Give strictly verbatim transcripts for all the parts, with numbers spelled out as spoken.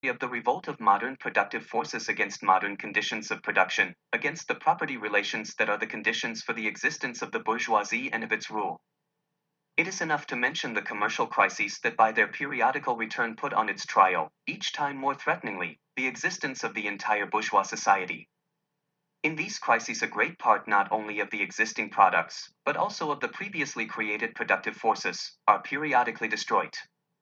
of the revolt of modern productive forces against modern conditions of production, against the property relations that are the conditions for the existence of the bourgeoisie and of its rule. It is enough to mention the commercial crises that by their periodical return put on its trial, each time more threateningly, the existence of the entire bourgeois society. In these crises, a great part not only of the existing products, but also of the previously created productive forces, are periodically destroyed.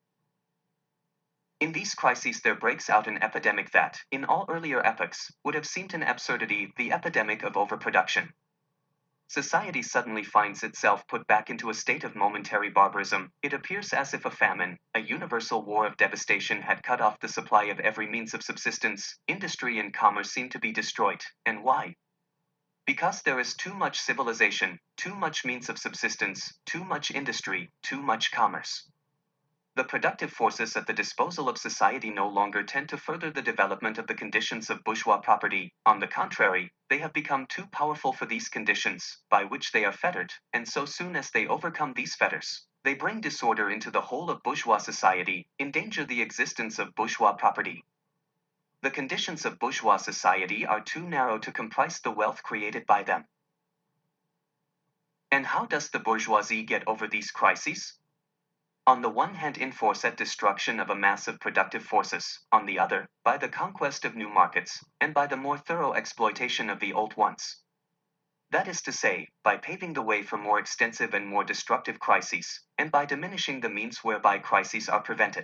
In these crises there breaks out an epidemic that, in all earlier epochs, would have seemed an absurdity, the epidemic of overproduction. Society suddenly finds itself put back into a state of momentary barbarism. It appears as if a famine, a universal war of devastation had cut off the supply of every means of subsistence. Industry and commerce seem to be destroyed. And why? Because there is too much civilization, too much means of subsistence, too much industry, too much commerce. The productive forces at the disposal of society no longer tend to further the development of the conditions of bourgeois property. On the contrary, they have become too powerful for these conditions, by which they are fettered, and so soon as they overcome these fetters, they bring disorder into the whole of bourgeois society, endanger the existence of bourgeois property. The conditions of bourgeois society are too narrow to comprise the wealth created by them. And how does the bourgeoisie get over these crises? On the one hand, enforce at destruction of a mass of productive forces, on the other, by the conquest of new markets, and by the more thorough exploitation of the old ones. That is to say, by paving the way for more extensive and more destructive crises, and by diminishing the means whereby crises are prevented.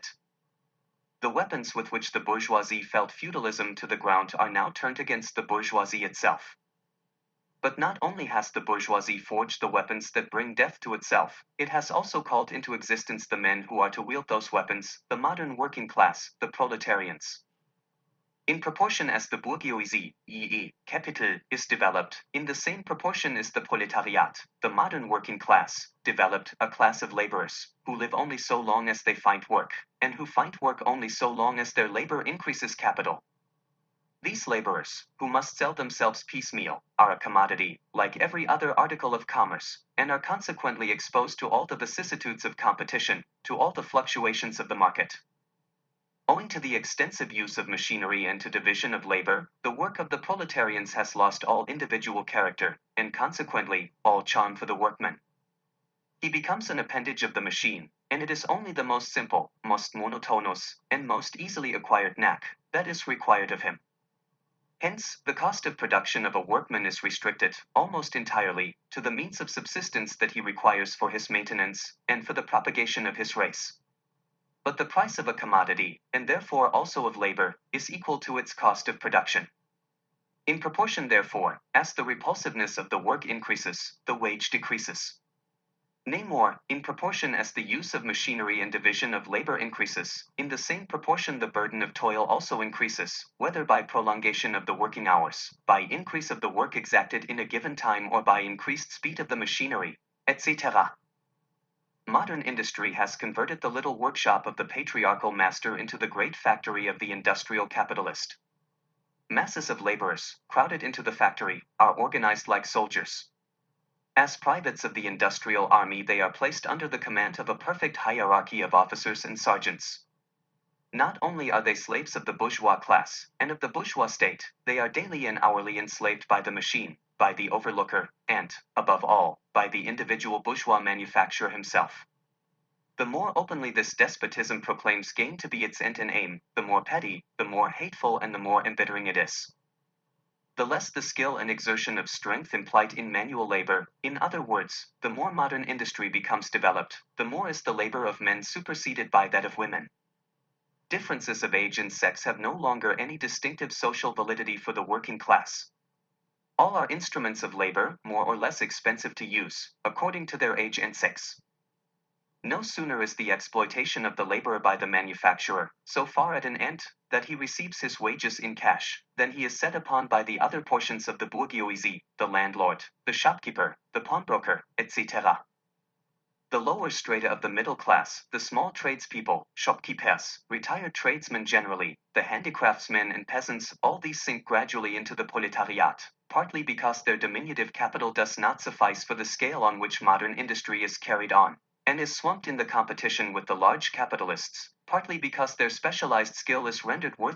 The weapons with which the bourgeoisie felt feudalism to the ground are now turned against the bourgeoisie itself. But not only has the bourgeoisie forged the weapons that bring death to itself, it has also called into existence the men who are to wield those weapons, the modern working class, the proletarians. In proportion as the bourgeoisie, that is, capital, is developed, in the same proportion is the proletariat, the modern working class, developed, a class of laborers, who live only so long as they find work, and who find work only so long as their labor increases capital. These laborers, who must sell themselves piecemeal, are a commodity, like every other article of commerce, and are consequently exposed to all the vicissitudes of competition, to all the fluctuations of the market. Owing to the extensive use of machinery and to division of labor, the work of the proletarians has lost all individual character, and consequently, all charm for the workman. He becomes an appendage of the machine, and it is only the most simple, most monotonous, and most easily acquired knack that is required of him. Hence, the cost of production of a workman is restricted, almost entirely, to the means of subsistence that he requires for his maintenance, and for the propagation of his race. But the price of a commodity, and therefore also of labor, is equal to its cost of production. In proportion, therefore, as the repulsiveness of the work increases, the wage decreases. Nay more, in proportion as the use of machinery and division of labor increases, in the same proportion the burden of toil also increases, whether by prolongation of the working hours, by increase of the work exacted in a given time, or by increased speed of the machinery, et cetera. Modern industry has converted the little workshop of the patriarchal master into the great factory of the industrial capitalist. Masses of laborers, crowded into the factory, are organized like soldiers. As privates of the industrial army, they are placed under the command of a perfect hierarchy of officers and sergeants. Not only are they slaves of the bourgeois class, and of the bourgeois state, they are daily and hourly enslaved by the machine, by the overlooker, and, above all, by the individual bourgeois manufacturer himself. The more openly this despotism proclaims gain to be its end and aim, the more petty, the more hateful, and the more embittering it is. The less the skill and exertion of strength implied in manual labor, in other words, the more modern industry becomes developed, the more is the labor of men superseded by that of women. Differences of age and sex have no longer any distinctive social validity for the working class. All are instruments of labor, more or less expensive to use, according to their age and sex. No sooner is the exploitation of the laborer by the manufacturer so far at an end that he receives his wages in cash, than he is set upon by the other portions of the bourgeoisie, the landlord, the shopkeeper, the pawnbroker, et cetera. The lower strata of the middle class, the small tradespeople, shopkeepers, retired tradesmen generally, the handicraftsmen and peasants, all these sink gradually into the proletariat, partly because their diminutive capital does not suffice for the scale on which modern industry is carried on. and is swamped in the competition with the large capitalists, partly because their specialized skill is rendered worthless